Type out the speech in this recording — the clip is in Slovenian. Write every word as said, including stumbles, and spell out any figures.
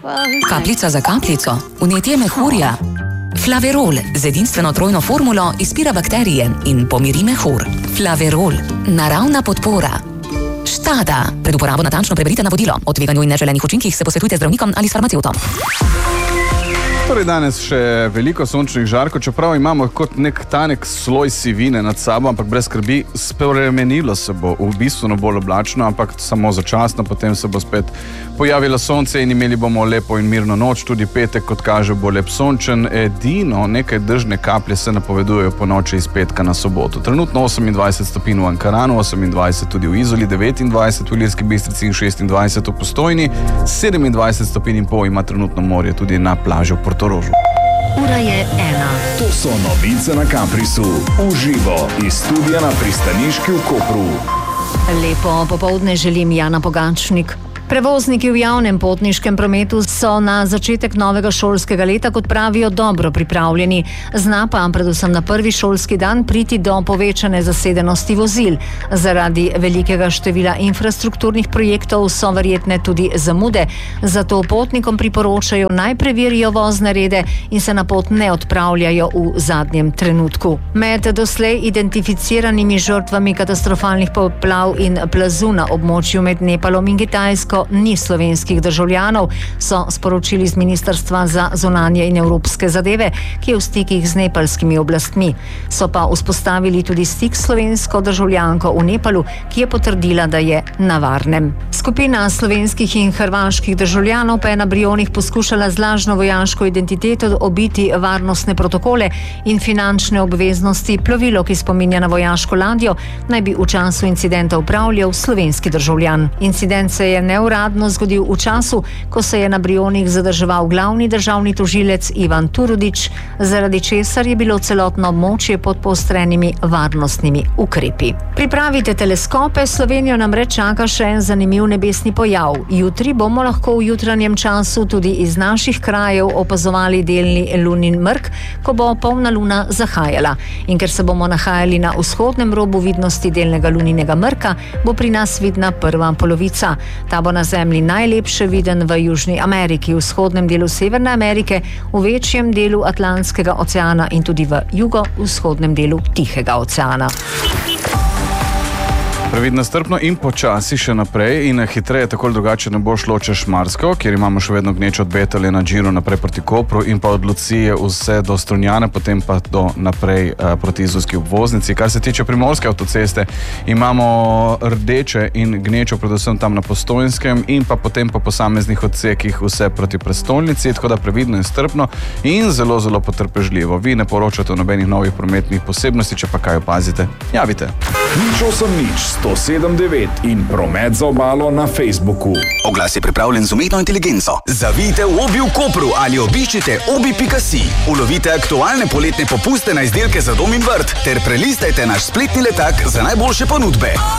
Kapljica za kapljico, vnetje mehurja. Flaverol z edinstveno trojno formulo izpira bakterije in pomiri mehur. Flaverol, naravna podpora. Štada. Pred uporabo natančno preberite navodilo. O tveganju in neželenih učinkih se posvetujte z zdravnikom ali s farmacevtom. Torej danes še veliko sončnih žarkov, čeprav imamo kot nek tanek sloj sivine nad sabo, ampak brez skrbi, spremenilo se bo v bistveno bolj oblačno, ampak samo začasno, potem se bo spet pojavilo sonce in imeli bomo lepo in mirno noč, tudi petek, kot kaže, bo lep sončen, edino nekaj dežne kaplje se napovedujejo po noči iz petka na soboto. Trenutno osemindvajset stopinj v Ankaranu, osemindvajset tudi v Izoli, devetindvajset v Ilirski Bistrici in šestindvajset v Postojni, sedemindvajset stopinj in pol ima trenutno morje tudi na plaži v Portorožu. Ura je ena. To so novice na Kaprisu. Uživo iz studia na Pristaniški v Kopru. Lepo popoldne želim, Jana Pogačnik. Prevozniki v javnem potniškem prometu so na začetek novega šolskega leta, kot pravijo, dobro pripravljeni. Zna pa predvsem na prvi šolski dan priti do povečane zasedenosti vozil. Zaradi velikega števila infrastrukturnih projektov so verjetne tudi zamude, zato potnikom priporočajo naj preverijo vozne rede in se na pot ne odpravljajo v zadnjem trenutku. Med doslej identificiranimi žrtvami katastrofalnih poplav in plazu na območju med Nepalom in Kitajsko ni slovenskih državljanov, so sporočili z Ministrstva za zunanje in evropske zadeve, ki je v stikih z nepalskimi oblastmi. So pa vzpostavili tudi stik s slovensko državljanko v Nepalu, ki je potrdila, da je na varnem. Skupina slovenskih in hrvaških državljanov pa je na Brionih poskušala z lažno vojaško identiteto obiti varnostne protokole in finančne obveznosti. Plovilo, ki spominja na vojaško ladjo, naj bi v času incidenta upravljal slovenski državljan. Incident se je neuradno zgodil v času, ko se je na Brionih zadrževal glavni državni tožilec Ivan Turudić, zaradi česar je bilo celotno območje pod poostrenimi varnostnimi ukrepi. Pripravite teleskope, Slovenijo namreč čaka še en zanimiv nebesni pojav. Jutri bomo lahko v jutranjem času tudi iz naših krajev opazovali delni lunin mrk, ko bo polna luna zahajala. In ker se bomo nahajali na vzhodnem robu vidnosti delnega luninega mrka, bo pri nas vidna prva polovica. Ta bo na Zemlji najlepše viden v Južni Ameriki, v vzhodnem delu Severne Amerike, v večjem delu Atlantskega oceana in tudi v jugovzhodnem delu Tihega oceana. Previdno, strpno in počasi še naprej in hitreje, tako drugače ne bo šlo čez Šmarsko, kjer imamo še vedno gnečo od Betelja na Džiru naprej proti Kopru in pa od Lucije vse do Strunjana, potem pa do naprej uh, proti Izolski obvoznici. Kar se tiče primorske avtoceste, imamo rdeče in gnečo predvsem tam na Postojnskem in pa potem po posameznih odsekih vse proti prestolnici, tako da previdno in strpno in zelo, zelo potrpežljivo. Vi ne poročate o nobenih novih prometnih posebnosti, če pa kaj opazite, javite. Nič osem nič, sto sedem devet in Promet za obalo na Facebooku. Oglas je pripravljen z umetno inteligenco. Zavijte v Obi v Kopru ali obiščite obi pika si. Ulovite aktualne poletne popuste na izdelke za dom in vrt ter prelistajte naš spletni letak za najboljše ponudbe.